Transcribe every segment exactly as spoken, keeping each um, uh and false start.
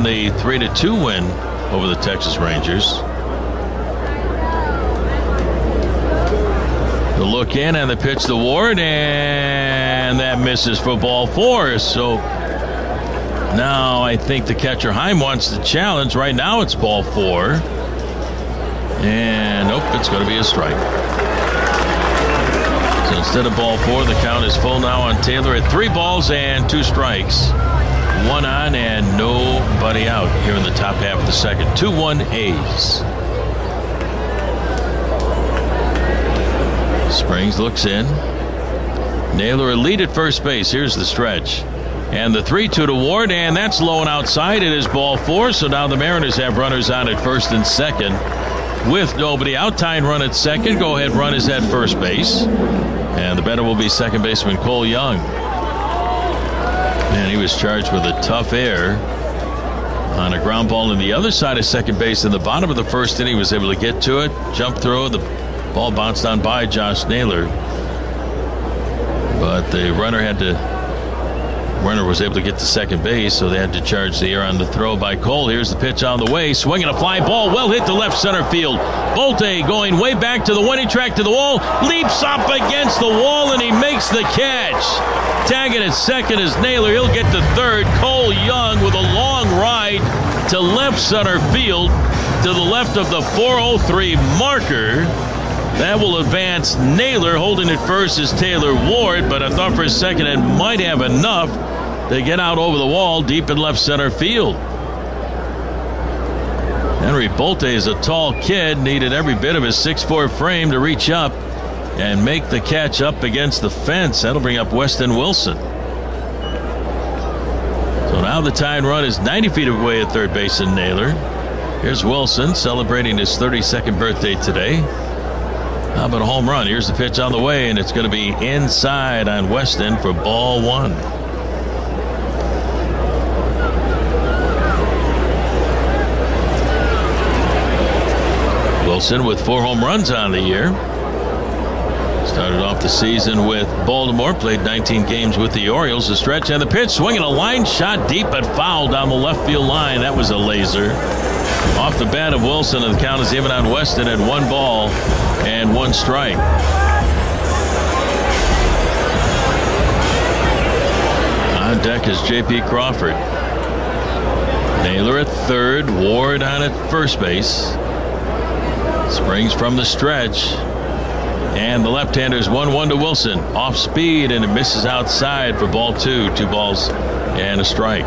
the three to two win over the Texas Rangers. The look in and the pitch to Ward, and that misses for ball four. So now I think the catcher Heim wants to challenge. Right now it's ball four. And nope, it's going to be a strike. So instead of ball four, the count is full now on Taylor at three balls and two strikes. One on and nobody out here in the top half of the second. two one A's. Springs looks in. Naylor a lead at first base. Here's the stretch. And the three two to Ward, and that's low and outside. It is ball four, so now the Mariners have runners on at first and second. With nobody out, tying run at second. Go ahead run is at first base. And the batter will be second baseman Cole Young. And he was charged with a tough error on a ground ball on the other side of second base in the bottom of the first inning. He was able to get to it, jump through. The ball bounced on by Josh Naylor. But the runner had to runner was able to get to second base, so they had to charge the error on the throw by Cole. Here's the pitch on the way. Swinging a fly ball. Well hit to left center field. Bolte going way back to the winning track to the wall. Leaps up against the wall, and he makes the catch. Tagging at second is Naylor. He'll get to third. Cole Young with a long ride to left center field to the left of the four oh three marker. That will advance Naylor. Holding it first is Taylor Ward, but I thought for a second it might have enough to get out over the wall deep in left center field. Henry Bolte is a tall kid, needed every bit of his six foot four frame to reach up and make the catch up against the fence. That'll bring up Weston Wilson. So now the tying run is ninety feet away at third base in Naylor. Here's Wilson celebrating his thirty-second birthday today. How about a home run? Here's the pitch on the way, and it's going to be inside on Weston for ball one. Wilson with four home runs on the year. Started off the season with Baltimore, played nineteen games with the Orioles. The stretch and the pitch, swinging a line shot deep but foul down the left field line. That was a laser. Off the bat of Wilson, and the count is even on Weston at one ball and one strike. On deck is J P Crawford. Naylor at third, Ward on at first base. Springs from the stretch. And the left-hander's one one to Wilson. Off speed, and it misses outside for ball two. Two balls and a strike.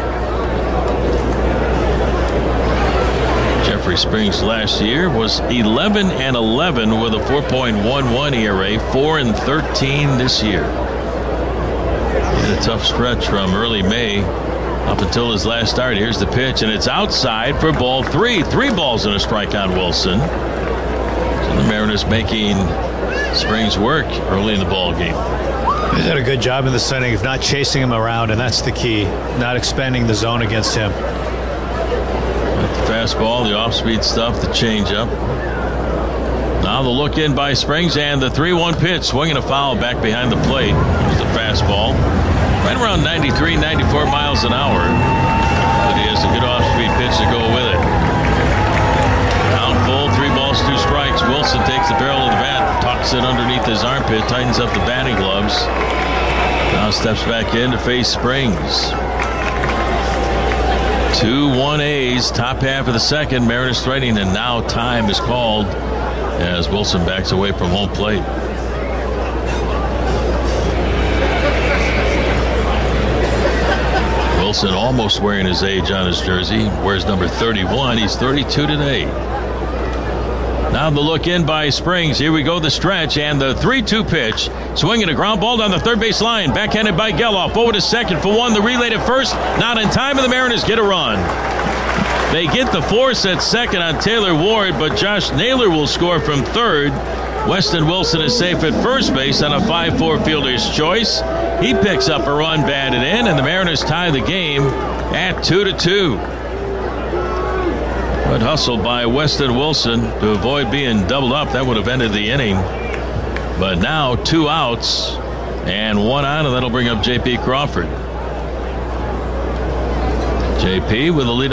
Jeffrey Springs last year was eleven and eleven with a four point one one E R A, four and thirteen this year. He had a tough stretch from early May up until his last start. Here's the pitch, and it's outside for ball three. Three balls and a strike on Wilson. So the Mariners making Springs work early in the ball game. They did a good job in this inning of not chasing him around, and that's the key, not expanding the zone against him. The fastball, the off-speed stuff, the changeup. Now the look in by Springs, and the three one pitch, swinging a foul back behind the plate. There's the fastball. Right around ninety-three, ninety-four miles an hour. But he has a good off-speed pitch to go with it. Count full, three balls, two strikes. Wilson takes the barrel of the bat, tucks it underneath his armpit, tightens up the batting gloves. Now steps back in to face Springs. two one A's, top half of the second. Mariners threatening, and now time is called as Wilson backs away from home plate. Wilson almost wearing his age on his jersey. Wears number thirty-one. He's thirty-two today. Now the look in by Springs. Here we go, the stretch, and the three two pitch. Swinging a ground ball down the third base line. Backhanded by Geloff. Over to second for one. The relay to first. Not in time, and the Mariners get a run. They get the force at second on Taylor Ward, but Josh Naylor will score from third. Weston Wilson is safe at first base on a five four fielder's choice. He picks up a run batted in, and the Mariners tie the game at two to two. Good hustle by Weston Wilson to avoid being doubled up. That would have ended the inning. But now two outs and one on, and that'll bring up J P Crawford. J P with a lead